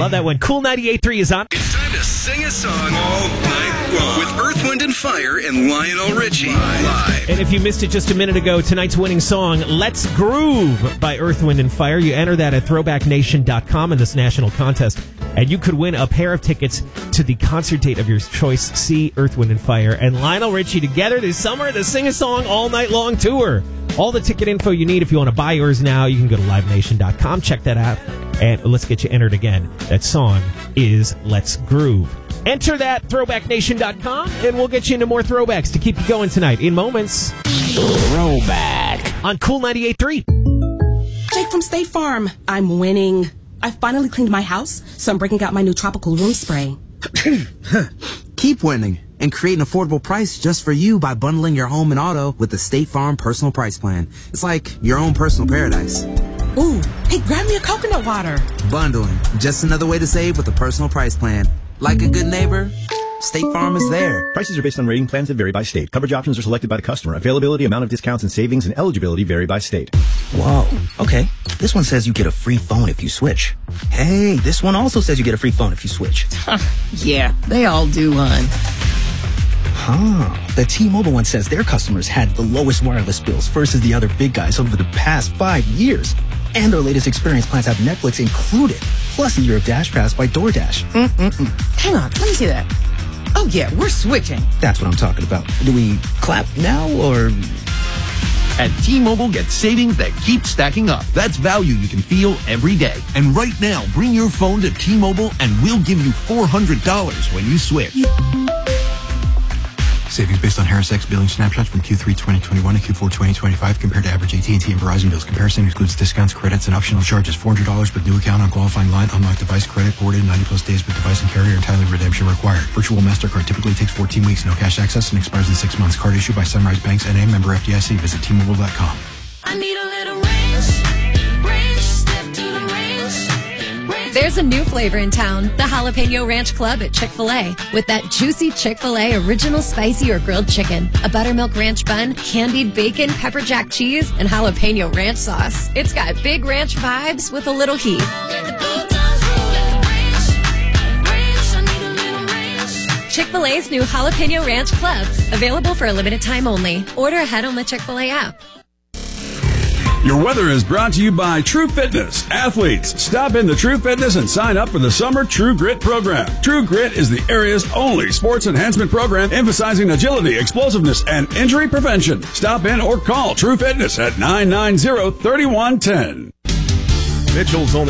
Love that one. Cool 98.3 is on. It's time to sing a song all night long with Earth, Wind, and Fire and Lionel Richie live. And if you missed it just a minute ago, tonight's winning song, Let's Groove by Earth, Wind, and Fire. You enter that at throwbacknation.com in this national contest, and you could win a pair of tickets to the concert date of your choice. See Earth, Wind, and Fire and Lionel Richie together this summer to sing a song all night long tour. All the ticket info you need. If you want to buy yours now, you can go to livenation.com. Check that out. And let's get you entered again. That song is Let's Groove. Enter that, throwbacknation.com, and we'll get you into more throwbacks to keep you going tonight. In moments, Throwback on Cool 98.3. Jake from State Farm. I'm winning. I finally cleaned my house, so I'm breaking out my new tropical room spray. Keep winning and create an affordable price just for you by bundling your home and auto with the State Farm Personal Price Plan. It's like your own personal paradise. Ooh, hey, grab me a coconut water. Bundling, just another way to save with a personal price plan. Like a good neighbor, State Farm is there. Prices are based on rating plans that vary by state. Coverage options are selected by the customer. Availability, amount of discounts and savings, and eligibility vary by state. Whoa, okay. This one says you get a free phone if you switch. Hey, this one also says you get a free phone if you switch. Yeah, they all do, hon. The T-Mobile one says their customers had the lowest wireless bills versus the other big guys over the past 5 years. And their latest experience plans have Netflix included, plus a year of Dash Pass by DoorDash. Hang on, let me see that. Oh, yeah, we're switching. That's what I'm talking about. Do we clap now, or... At T-Mobile, get savings that keep stacking up. That's value you can feel every day. And right now, bring your phone to T-Mobile and we'll give you $400 when you switch. Savings based on Harris X billing snapshots from Q3 2021 to Q4 2025 compared to average AT&T and Verizon bills. Comparison excludes discounts, credits, and optional charges. $400 with new account on qualifying line. Unlocked device credit ported 90 plus days with device and carrier. Entirely redemption required. Virtual MasterCard typically takes 14 weeks. No cash access and expires in 6 months. Card issued by Sunrise Banks N.A. member FDIC. Visit T-Mobile.com. I need a little range, step to the range. There's a new flavor in town, the Jalapeno Ranch Club at Chick-fil-A. With that juicy Chick-fil-A original spicy or grilled chicken, a buttermilk ranch bun, candied bacon, pepper jack cheese, and jalapeno ranch sauce. It's got big ranch vibes with a little heat. Chick-fil-A's new Jalapeno Ranch Club, available for a limited time only. Order ahead on the Chick-fil-A app. Your weather is brought to you by True Fitness. Athletes, stop in the True Fitness and sign up for the Summer True Grit program. True Grit is the area's only sports enhancement program emphasizing agility, explosiveness, and injury prevention. Stop in or call True Fitness at 990-3110. Mitchell's only